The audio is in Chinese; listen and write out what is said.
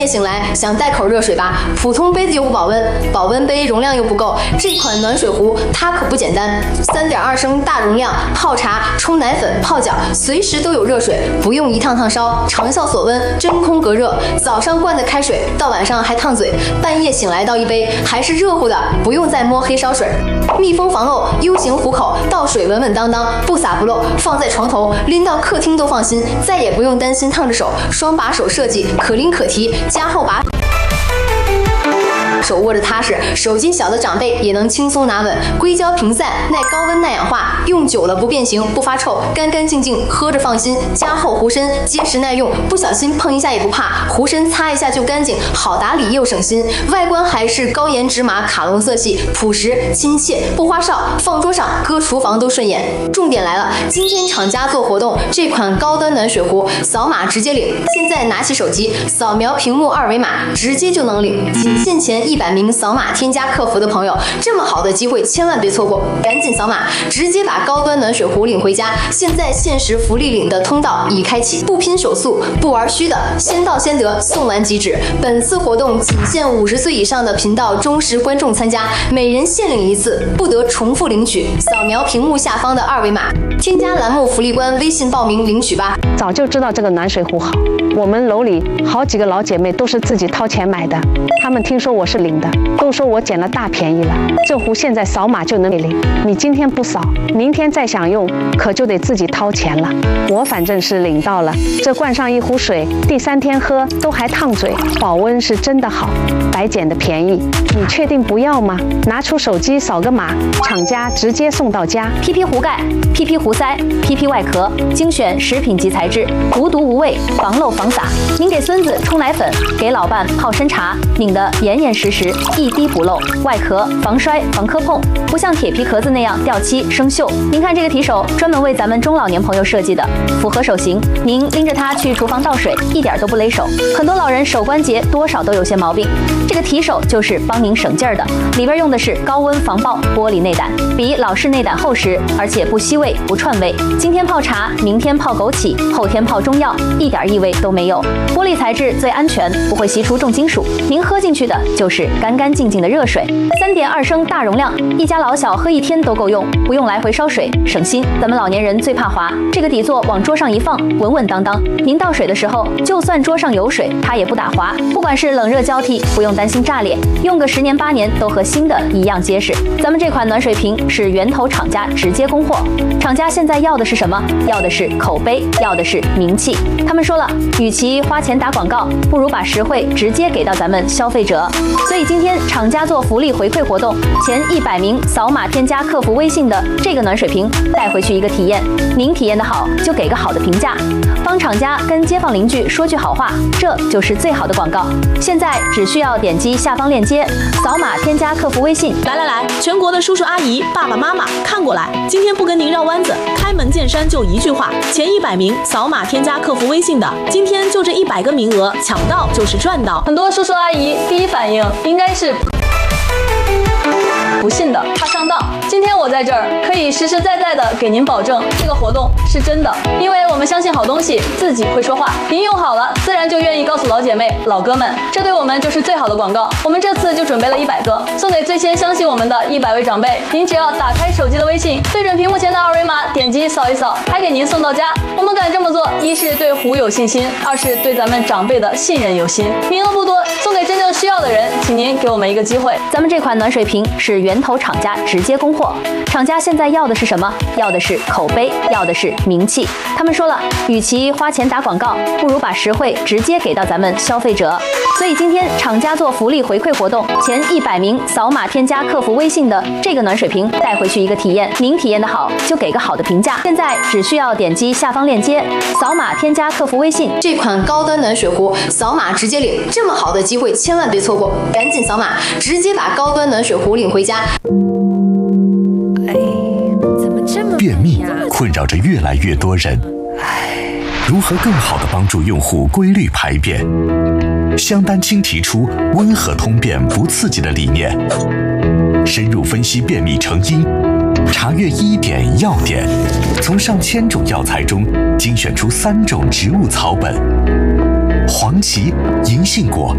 醒来想带口热水吧，普通杯子又不保温，保温杯容量又不够，这款暖水壶它可不简单，3.2升大容量，泡茶、冲奶粉、泡脚，随时都有热水，不用一趟趟烧，长效锁温，真空隔热。早上灌的开水，到晚上还烫嘴，半夜醒来倒一杯还是热乎的，不用再摸黑烧水。密封防沤 U 型壶口，倒水稳稳当当，不洒不漏，放在床头，拎到客厅都放心，再也不用担心烫着手。双把手设计，可拎可提，加厚把手握着踏实，手劲小的长辈也能轻松拿稳。硅胶平散，耐高温耐氧化，用久了不变形不发臭，干干净净喝着放心。加厚壶身，结实耐用，不小心碰一下也不怕，壶身擦一下就干净，好打理又省心。外观还是高颜值马卡龙色系，朴实亲切，不花哨，放桌上搁厨房都顺眼。重点来了，今天厂家做活动，这款高端暖水壶扫码直接领。现在拿起手机扫描屏幕二维码，直接就能领，仅限前100名扫码添加客服的朋友，这么好的机会千万别错过，赶紧扫码，直接把高端暖水壶领回家。现在限时福利领的通道已开启，不拼手速不玩虚的，先到先得，送完即止。本次活动仅限50岁以上的频道忠实观众参加，每人限领1次，不得重复领取。扫描屏幕下方的二维码，添加栏目福利官微信报名领取吧。 早就知道这个暖水壶好，我们楼里好几个老姐妹都是自己掏钱买的，她们听说我是领的，都说我捡了大便宜了。这壶现在扫码就能领，你今天不扫，明天再想用，可就得自己掏钱了。我反正是领到了，这灌上一壶水，第3天喝都还烫嘴，保温是真的好，白捡的便宜。你确定不要吗？拿出手机扫个码，厂家直接送到家。 PP 壶盖、PP 壶塞、PP 外壳，精选食品级材质，无毒无味，防漏防洒。您给孙子冲奶粉，给老伴泡参茶，拧得严严实实，一滴不漏。外壳防摔防磕碰，不像铁皮壳子那样掉漆生锈。您看这个提手，专门为咱们中老年朋友设计的，符合手型。您拎着它去厨房倒水，一点都不勒手。很多老人手关节多少都有些毛病，这个提手就是帮您省劲儿的。里边用的是高温防爆玻璃内胆，比老式内胆厚实，而且不吸味不串味。今天泡茶，明天泡枸杞，后天泡中药，一点异味都没有。玻璃材质最安全，不会吸出重金属。您喝进去的就是干干净净的热水。3.2升大容量，一家老小喝1天都够用，不用来回烧水，省心。咱们老年人最怕滑，这个底座往桌上一放，稳稳当当。您倒水的时候，就算桌上有水，它也不打滑。不管是冷热交替，不用担心炸裂，用个10年8年都和新的一样结实。咱们这款暖水瓶是源头厂家直接供货，厂家现在要的是什么？要的是口碑，要的是名气。他们说了，与其花钱打广告，不如把实惠直接给到咱们消费者。所以今天厂家做福利回馈活动，前100名扫码添加客服微信的这个暖水瓶带回去一个体验，您体验的好就给个好的评价，帮厂家跟街坊邻居说句好话，这就是最好的广告。现在只需要点击下方链接，扫码添加客服微信。 来，全国的叔叔阿姨、爸爸妈妈看过来，今天不跟您绕弯子，开门见山就一句话，前100名扫码添加客服微信的，今天就这100个名额，抢到就是赚到。 很多叔叔阿姨第一反应应该是不信的，怕上当。今天我在这儿可以实实在在的给您保证，这个活动是真的，因为我们相信好东西自己会说话，您用好了，自然就愿意告诉老姐妹、老哥们，这对我们就是最好的广告。我们这次就准备了100个，送给最先相信我们的100位长辈。您只要打开手机的微信，对准屏幕前的二维码，点击扫一扫，还给您送到家。我们敢这么做，一是对壶有信心，二是对咱们长辈的信任有心。名额不多，送给真正需要的人，请您给我们一个机会。 咱们这款暖水瓶是源头厂家直接供货，厂家现在要的是什么？要的是口碑，要的是名气。他们说了，与其花钱打广告，不如把实惠直接给到咱们消费者。所以今天厂家做福利回馈活动，前100名扫码添加客服微信的这个暖水瓶带回去一个体验，您体验的好就给个好的评价。现在只需要点击下方链接，扫码添加客服微信。 这款高端暖水壶扫码直接领，这么好的机会千万别错过，赶紧扫码，直接把高端暖水壶领回家。 便秘困扰着越来越多人，如何更好地帮助用户规律排便？香丹青提出温和通便不刺激的理念，深入分析便秘成因，查阅医典药典，从上千种药材中精选出3种植物草本：黄芪、银杏果、